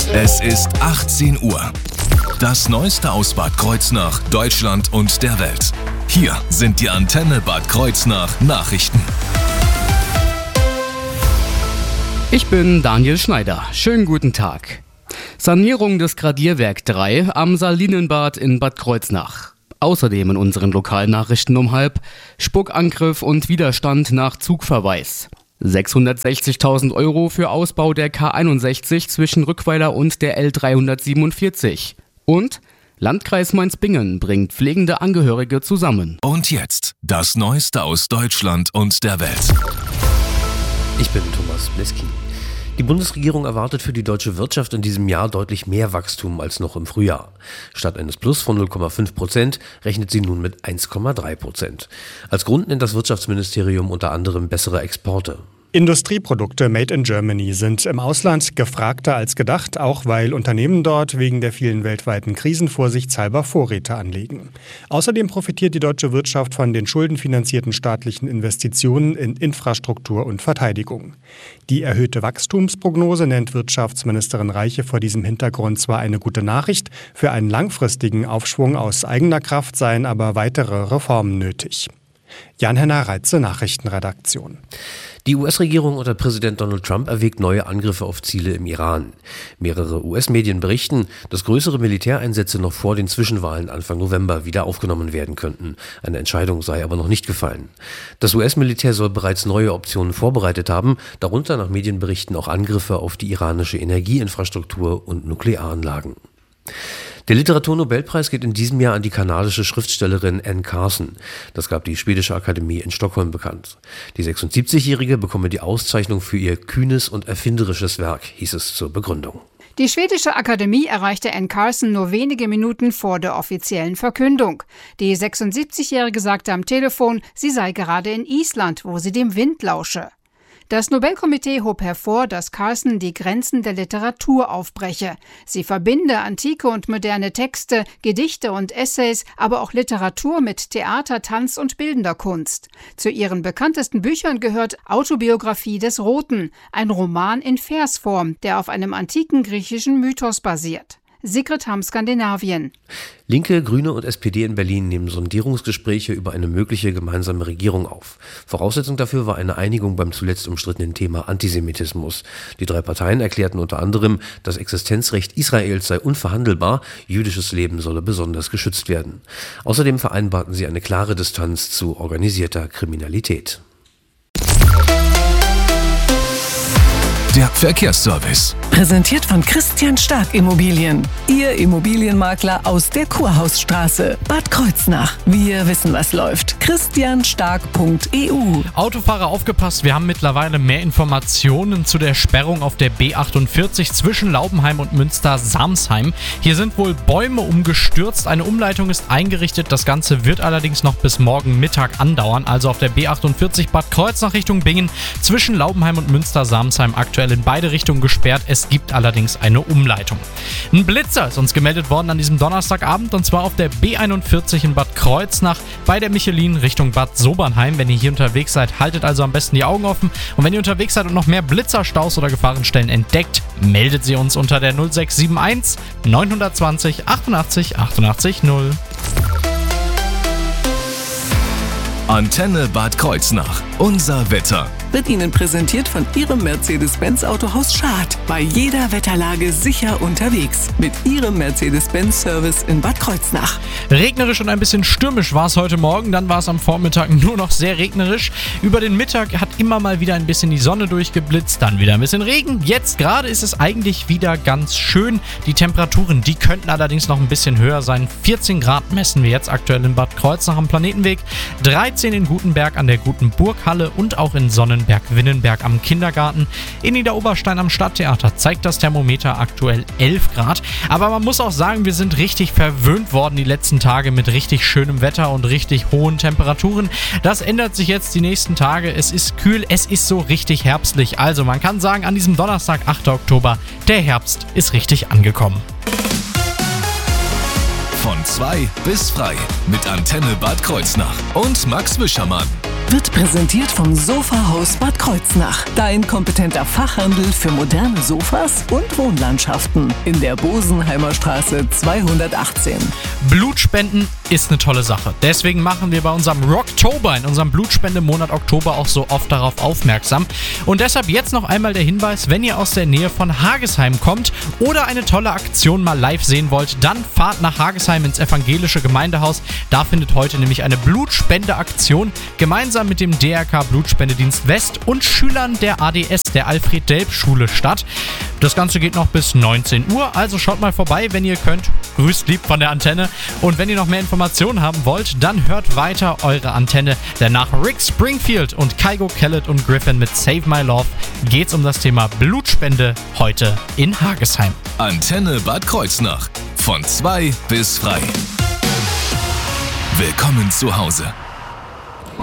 Es ist 18 Uhr. Das Neueste aus Bad Kreuznach, Deutschland und der Welt. Hier sind die Antenne Bad Kreuznach Nachrichten. Ich bin Daniel Schneider. Schönen guten Tag. Sanierung des Gradierwerk 3 am Salinenbad in Bad Kreuznach. Außerdem in unseren Lokalnachrichten um 12:30 Spuckangriff und Widerstand nach Zugverweis. 660.000 € für Ausbau der K61 zwischen Rückweiler und der L347. Und Landkreis Mainz-Bingen bringt pflegende Angehörige zusammen. Und jetzt das Neueste aus Deutschland und der Welt. Ich bin Thomas Bleski. Die Bundesregierung erwartet für die deutsche Wirtschaft in diesem Jahr deutlich mehr Wachstum als noch im Frühjahr. Statt eines Plus von 0,5% rechnet sie nun mit 1,3%. Als Grund nennt das Wirtschaftsministerium unter anderem bessere Exporte. Industrieprodukte made in Germany sind im Ausland gefragter als gedacht, auch weil Unternehmen dort wegen der vielen weltweiten Krisen vorsichtshalber Vorräte anlegen. Außerdem profitiert die deutsche Wirtschaft von den schuldenfinanzierten staatlichen Investitionen in Infrastruktur und Verteidigung. Die erhöhte Wachstumsprognose nennt Wirtschaftsministerin Reiche vor diesem Hintergrund zwar eine gute Nachricht, für einen langfristigen Aufschwung aus eigener Kraft seien aber weitere Reformen nötig. Jan-Henner Reitze, Nachrichtenredaktion. Die US-Regierung unter Präsident Donald Trump erwägt neue Angriffe auf Ziele im Iran. Mehrere US-Medien berichten, dass größere Militäreinsätze noch vor den Zwischenwahlen Anfang November wieder aufgenommen werden könnten. Eine Entscheidung sei aber noch nicht gefallen. Das US-Militär soll bereits neue Optionen vorbereitet haben, darunter nach Medienberichten auch Angriffe auf die iranische Energieinfrastruktur und Nuklearanlagen. Der Literaturnobelpreis geht in diesem Jahr an die kanadische Schriftstellerin Anne Carson. Das gab die Schwedische Akademie in Stockholm bekannt. Die 76-Jährige bekomme die Auszeichnung für ihr kühnes und erfinderisches Werk, hieß es zur Begründung. Die Schwedische Akademie erreichte Anne Carson nur wenige Minuten vor der offiziellen Verkündung. Die 76-Jährige sagte am Telefon, sie sei gerade in Island, wo sie dem Wind lausche. Das Nobelkomitee hob hervor, dass Carson die Grenzen der Literatur aufbreche. Sie verbinde antike und moderne Texte, Gedichte und Essays, aber auch Literatur mit Theater, Tanz und bildender Kunst. Zu ihren bekanntesten Büchern gehört Autobiografie des Roten, ein Roman in Versform, der auf einem antiken griechischen Mythos basiert. Sigrid Hamm, Skandinavien. Linke, Grüne und SPD in Berlin nehmen Sondierungsgespräche über eine mögliche gemeinsame Regierung auf. Voraussetzung dafür war eine Einigung beim zuletzt umstrittenen Thema Antisemitismus. Die drei Parteien erklärten unter anderem, das Existenzrecht Israels sei unverhandelbar, jüdisches Leben solle besonders geschützt werden. Außerdem vereinbarten sie eine klare Distanz zu organisierter Kriminalität. Der Verkehrsservice. Präsentiert von Christian Stark Immobilien. Ihr Immobilienmakler aus der Kurhausstraße, Bad Kreuznach. Wir wissen, was läuft. christianstark.eu. Autofahrer aufgepasst, wir haben mittlerweile mehr Informationen zu der Sperrung auf der B48 zwischen Laubenheim und Münster-Samsheim. Hier sind wohl Bäume umgestürzt, eine Umleitung ist eingerichtet, das Ganze wird allerdings noch bis morgen Mittag andauern. Also auf der B48 Bad Kreuznach Richtung Bingen zwischen Laubenheim und Münster-Samsheim aktuell in beide Richtungen gesperrt. Es gibt allerdings eine Umleitung. Ein Blitzer ist uns gemeldet worden an diesem Donnerstagabend und zwar auf der B41 in Bad Kreuznach bei der Michelin Richtung Bad Sobernheim. Wenn ihr hier unterwegs seid, haltet also am besten die Augen offen. Und wenn ihr unterwegs seid und noch mehr Blitzer, Staus oder Gefahrenstellen entdeckt, meldet sie uns unter der 0671 920 88 88 0. Antenne Bad Kreuznach. Unser Wetter. Wird Ihnen präsentiert von Ihrem Mercedes-Benz Autohaus Schad. Bei jeder Wetterlage sicher unterwegs. Mit Ihrem Mercedes-Benz-Service in Bad Kreuznach. Regnerisch und ein bisschen stürmisch war es heute Morgen. Dann war es am Vormittag nur noch sehr regnerisch. Über den Mittag hat immer mal wieder ein bisschen die Sonne durchgeblitzt. Dann wieder ein bisschen Regen. Jetzt gerade ist es eigentlich wieder ganz schön. Die Temperaturen, die könnten allerdings noch ein bisschen höher sein. 14 Grad messen wir jetzt aktuell in Bad Kreuznach am Planetenweg. 13 in Gutenberg an der Gutenburghalle und auch in Sonnenberg-Winnenberg am Kindergarten. In Niederoberstein am Stadttheater zeigt das Thermometer aktuell 11 Grad. Aber man muss auch sagen, wir sind richtig verwöhnt worden die letzten Tage mit richtig schönem Wetter und richtig hohen Temperaturen. Das ändert sich jetzt die nächsten Tage. Es ist kühl, es ist so richtig herbstlich. Also man kann sagen, an diesem Donnerstag, 8. Oktober, der Herbst ist richtig angekommen. Von 2 bis frei mit Antenne Bad Kreuznach und Max Wischermann. Wird präsentiert vom Sofahaus Bad Kreuznach. Dein kompetenter Fachhandel für moderne Sofas und Wohnlandschaften. In der Bosenheimer Straße 218. Blutspenden ist eine tolle Sache. Deswegen machen wir bei unserem Rocktober, in unserem Blutspendemonat Oktober, auch so oft darauf aufmerksam. Und deshalb jetzt noch einmal der Hinweis, wenn ihr aus der Nähe von Hagesheim kommt oder eine tolle Aktion mal live sehen wollt, dann fahrt nach Hagesheim ins evangelische Gemeindehaus. Da findet heute nämlich eine Blutspendeaktion gemeinsam mit dem DRK Blutspendedienst West und Schülern der ADS, der Alfred-Delp-Schule statt. Das Ganze geht noch bis 19 Uhr, also schaut mal vorbei, wenn ihr könnt. Grüßt lieb von der Antenne. Und wenn ihr noch mehr Informationen haben wollt, dann hört weiter eure Antenne. Denn nach Rick Springfield und Kygo Kellett und Griffin mit Save My Love geht's um das Thema Blutspende heute in Hagesheim. Antenne Bad Kreuznach. Von 2 bis frei. Willkommen zu Hause.